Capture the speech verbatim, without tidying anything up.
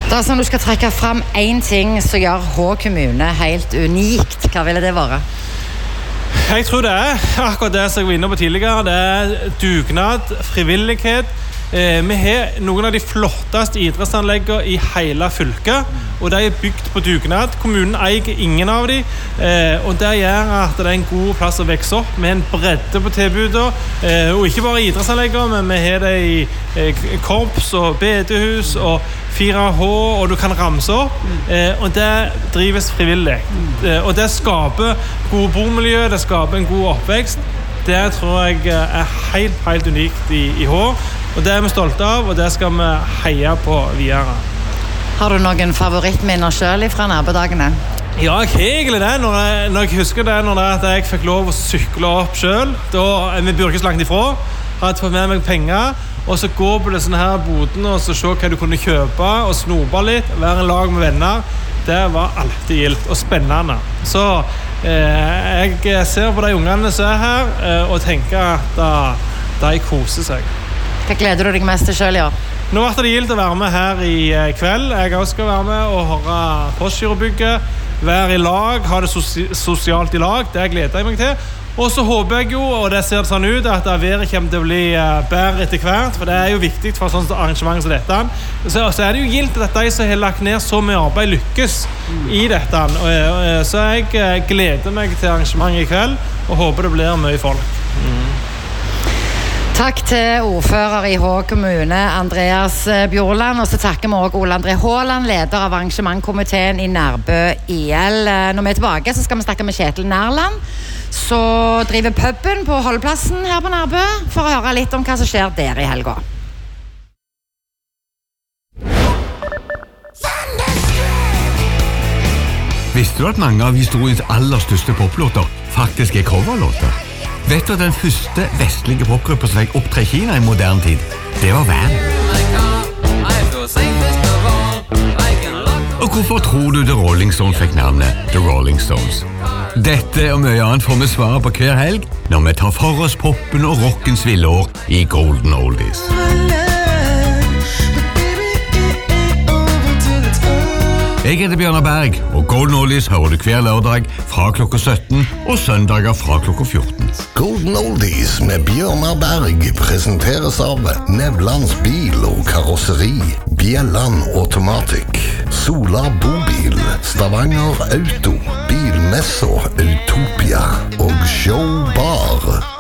Da som du skal trekke fram en ting som gjør Hå kommune helt unikt, hva ville det være? Jeg tror det er akkurat det som jeg var inne på tidligere. Det er dugnad, frivillighet. Eh, vi har noen av de flotteste idrettsanleggene i hele fylket, og de er bygd på dugnad. Kommunen eier ingen av dem, eh, og det gjør at det er en god plass å vekse opp med en bredde på tilbudet, eh, og ikke bare idrettsanleggene, men vi har det i eh, korps og bedehus og fire H, og du kan ramse opp, eh, og det drives frivillig. Eh, og det skaper gode bomiljø, det skaper en god oppvekst. Det tror jeg er helt, helt unikt i, i Hå. Og det er vi stolte av, og det skal vi heie på videre. Har du noen favorittminner selv fra nabodagene? Ja, jeg har egentlig det. Når jeg, når jeg husker det, når det er at jeg fikk lov å sykle opp selv, da vi bor ikke så langt ifra, hadde fått med meg penger, og så gå på disse her bodene og så se hva du kunne kjøpe, og snope litt, være en lag med venner. Det var alltid gildt og spennende. Så eh, jeg ser på de ungene som er her, eh, og tenker at da, de koser seg. Hva gleder du deg mest til selv i år? Nå ble det gildt å være med her i kveld. Jeg også skal være med og høre Postgirobygget, være i lag, ha det sosialt i lag. Det gleder jeg meg til. Og så håper jeg jo, og det ser sånn ut, at været kommer til å bli bedre etter hvert, for det er jo viktig for sånne arrangement som dette. Så, så er det jo gildt at de som har lagt ned så mye arbeid lykkes i dette. Så jeg gleder meg til arrangementet i kveld, og håper det blir mye folk. Mm. Takk til ordfører i Hå kommune, Andreas Bjorland, og så takker vi også Ole André Håland, leder av arrangementkomiteen i Nærbø I L. Når vi er tilbake, så skal vi snakke med Kjetil Nærland, så driver puben på holdeplassen her på Nærbø, for å høre litt om hva som skjer der i helga. Visste du at mange av historiens aller største poplåter faktisk er coverlåter? Vet du at den første vestlige popgruppa som fikk opptre i Kina i moderne tid, det var Van? Og hvorfor tror du The Rolling Stones fikk navnet The Rolling Stones? Dette og mye annet får vi svare på hver helg når vi tar for oss poppen og rockens villår i Golden Oldies. Jeg heter Bjørnar Berg, og Golden Oldies hører du hver lørdag fra klokka sytten og søndager fra klokka fjorten. Golden Oldies med Bjørnar Berg presenteres av Nevlands bil og karosseri, Bjelland Automatic, Sola Bobil, Stavanger Auto, Bilmesso Utopia og Show Bar.